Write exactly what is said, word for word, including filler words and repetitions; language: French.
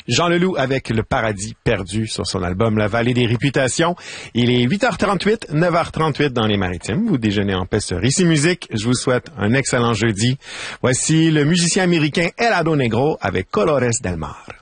Jean Leloup avec Le Paradis perdu sur son album La Vallée des Réputations. Il est huit heures trente-huit, neuf heures trente-huit dans les Maritimes. Vous déjeunez en paix sur Ici Musique. Je vous souhaite un excellent jeudi. Voici le musicien américain Helado Negro avec Colores del Mar.